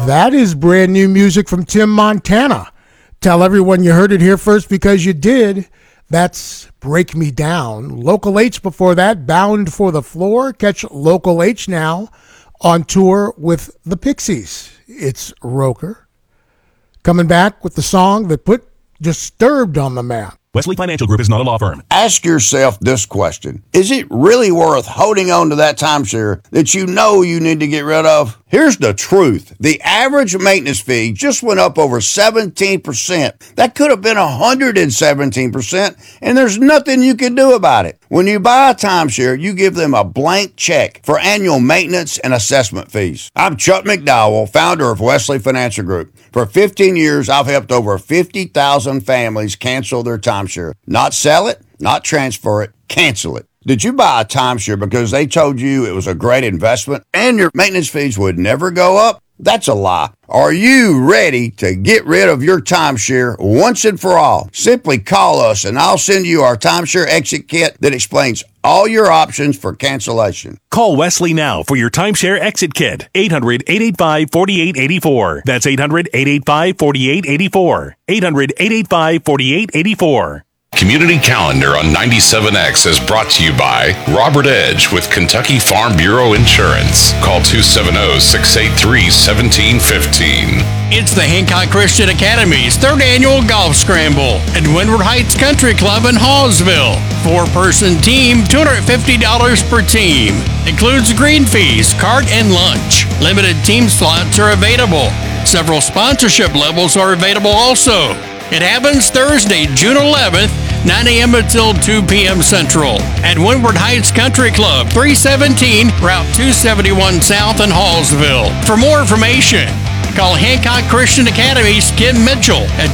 That is brand new music from Tim Montana. Tell everyone you heard it here first because you did. That's Break Me Down. Local H before that, Bound for the Floor. Catch Local H now on tour with the Pixies. It's Roker. Coming back with the song that put Disturbed on the map. Wesley Financial Group is not a law firm. Ask yourself this question. Is it really worth holding on to that timeshare that you know you need to get rid of? Here's the truth. The average maintenance fee just went up over 17%. That could have been 117%, and there's nothing you can do about it. When you buy a timeshare, you give them a blank check for annual maintenance and assessment fees. I'm Chuck McDowell, founder of Wesley Financial Group. For 15 years, I've helped over 50,000 families cancel their timeshare. Not sell it, not transfer it, cancel it. Did you buy a timeshare because they told you it was a great investment and your maintenance fees would never go up? That's a lie. Are you ready to get rid of your timeshare once and for all? Simply call us and I'll send you our timeshare exit kit that explains all your options for cancellation. Call Wesley now for your timeshare exit kit. 800-885-4884. That's 800-885-4884. 800-885-4884. Community Calendar on 97X is brought to you by Robert Edge with Kentucky Farm Bureau Insurance. Call 270-683-1715. It's the Hancock Christian Academy's third annual golf scramble at Windward Heights Country Club in Hallsville. Four-person team, $250 per team. Includes green fees, cart, and lunch. Limited team slots are available. Several sponsorship levels are available also. It happens Thursday, June 11th, 9 a.m. until 2 p.m. Central at Windward Heights Country Club, 317 Route 271 South in Hallsville. For more information, call Hancock Christian Academy's Kim Mitchell at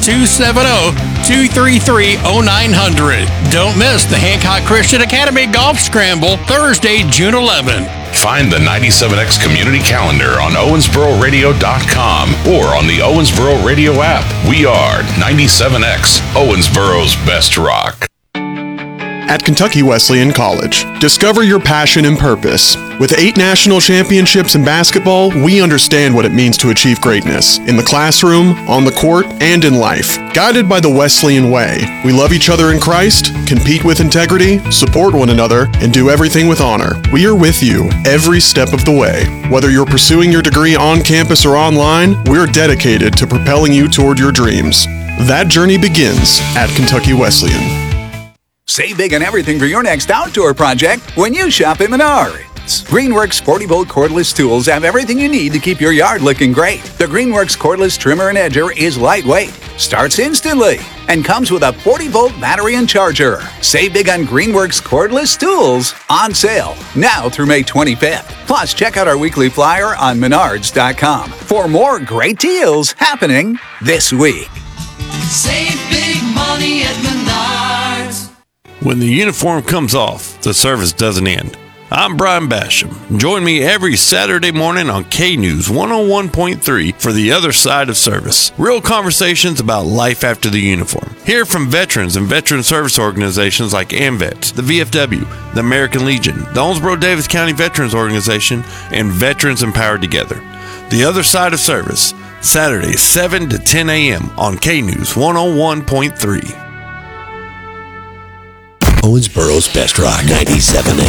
270-233-0900. Don't miss the Hancock Christian Academy Golf Scramble, Thursday, June 11th. Find the 97X Community Calendar on OwensboroRadio.com or on the Owensboro Radio app. We are 97X, Owensboro's best rock. At Kentucky Wesleyan College, discover your passion and purpose. With 8 national championships in basketball, we understand what it means to achieve greatness in the classroom, on the court, and in life. Guided by the Wesleyan way, we love each other in Christ, compete with integrity, support one another, and do everything with honor. We are with you every step of the way. Whether you're pursuing your degree on campus or online, we're dedicated to propelling you toward your dreams. That journey begins at Kentucky Wesleyan. Save big on everything for your next outdoor project when you shop at Menards. Greenworks 40-volt cordless tools have everything you need to keep your yard looking great. The Greenworks cordless trimmer and edger is lightweight, starts instantly, and comes with a 40-volt battery and charger. Save big on Greenworks cordless tools on sale now through May 25th. Plus, check out our weekly flyer on Menards.com for more great deals happening this week. Save big money at Menards. When the uniform comes off, the service doesn't end. I'm Brian Basham. Join me every Saturday morning on K-News 101.3 for The Other Side of Service. Real conversations about life after the uniform. Hear from veterans and veteran service organizations like AMVETS, the VFW, the American Legion, the Owensboro-Davis County Veterans Organization, and Veterans Empowered Together. The Other Side of Service, Saturday 7 to 10 a.m. on K-News 101.3. Owensboro's best rock, 97X.